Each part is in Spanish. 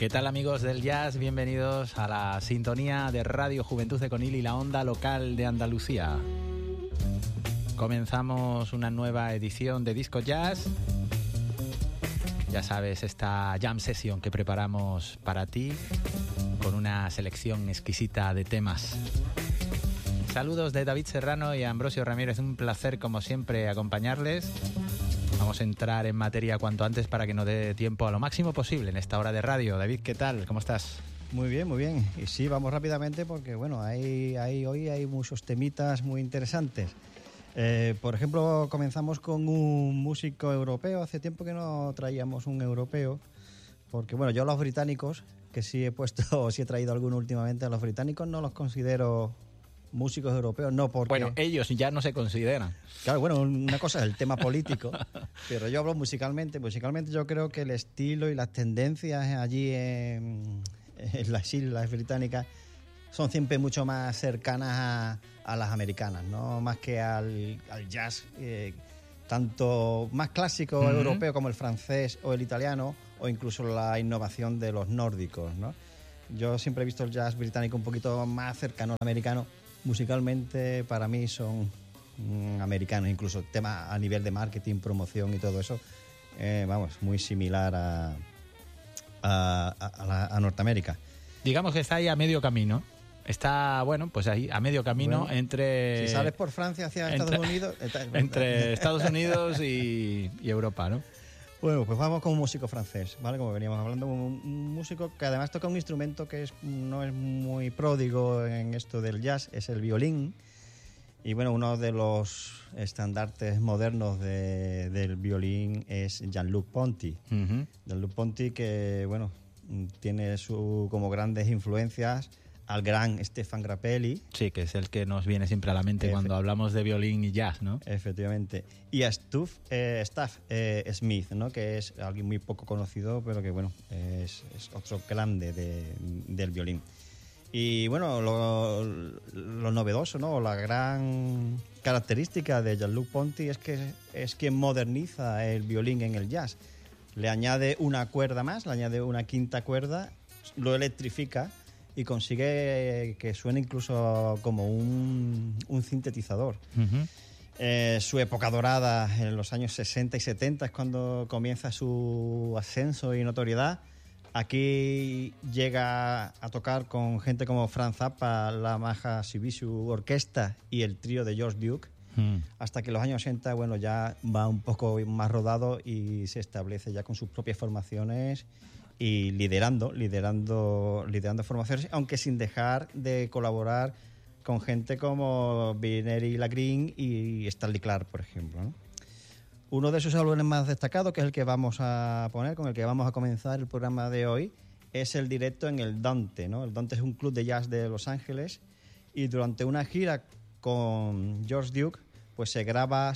¿Qué tal, amigos del jazz? Bienvenidos a la sintonía de Radio Juventud de Conil y la onda local de Andalucía. Comenzamos una nueva edición de Disco Jazz. Ya sabes, esta jam session que preparamos para ti con una selección exquisita de temas. Saludos de David Serrano y Ambrosio Ramírez. Un placer, como siempre, acompañarles. Vamos a entrar en materia cuanto antes para que nos dé tiempo a lo máximo posible en esta hora de radio. David, ¿qué tal? ¿Cómo estás? Muy bien, muy bien. Y sí, vamos rápidamente porque, bueno, hoy hay muchos temitas muy interesantes. Por ejemplo, comenzamos con un músico europeo. Hace tiempo que no traíamos un europeo, porque, bueno, yo a los británicos, que sí he puesto o sí he traído alguno últimamente, a los británicos no los considero músicos europeos, no porque... Bueno, ellos ya no se consideran. Claro, bueno, una cosa es el tema político, pero yo hablo musicalmente. Musicalmente yo creo que el estilo y las tendencias allí en las islas británicas son siempre mucho más cercanas a las americanas, ¿no? Más que al jazz, tanto más clásico europeo como el francés o el italiano, o incluso la innovación de los nórdicos, ¿no? Yo siempre he visto el jazz británico un poquito más cercano al americano. Musicalmente para mí son americanos, incluso tema a nivel de marketing, promoción y todo eso, muy similar a Norteamérica. Digamos que está ahí a medio camino. Está, bueno, pues ahí a medio camino entre... Si sales por Francia hacia Estados Unidos... Entre Estados Unidos y Europa, ¿no? Bueno, pues vamos con un músico francés, ¿vale? Como veníamos hablando, un músico que además toca un instrumento que no es muy pródigo en esto del jazz, es el violín. Y bueno, uno de los estandartes modernos del violín es Jean-Luc Ponty. Uh-huh. Jean-Luc Ponty, que bueno, tiene como grandes influencias al gran Stéphane Grappelli. Sí, que es el que nos viene siempre a la mente cuando hablamos de violín y jazz, ¿no? Efectivamente. Y a Staff Smith, ¿no? Que es alguien muy poco conocido, pero que bueno, es otro grande del violín. Y bueno, lo novedoso, ¿no? La gran característica de Jean-Luc Ponty es que es quien moderniza el violín en el jazz. Le añade una cuerda más, le añade una quinta cuerda, lo electrifica y consigue que suene incluso como un sintetizador. Uh-huh. Su época dorada en los años 60 y 70 es cuando comienza su ascenso y notoriedad. Aquí llega a tocar con gente como Franz Zappa, la Yamaha Shimizu Orquesta y el trío de George Duke, hasta que en los años 80, bueno, ya va un poco más rodado y se establece ya con sus propias formaciones y liderando formaciones, aunque sin dejar de colaborar con gente como Binary Lagreen y Stanley Clarke, por ejemplo, ¿no? Uno de sus álbumes más destacados, que es el que vamos a poner, con el que vamos a comenzar el programa de hoy, es el directo en el Dante, ¿no? El Dante es un club de jazz de Los Ángeles y durante una gira con George Duke, pues se graba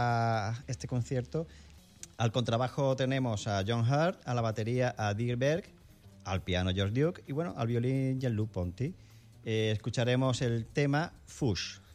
este concierto. Al contrabajo tenemos a John Hurt, a la batería a Dirk Berg, al piano George Duke y bueno, al violín Jean-Luc Ponty. Escucharemos el tema Fush.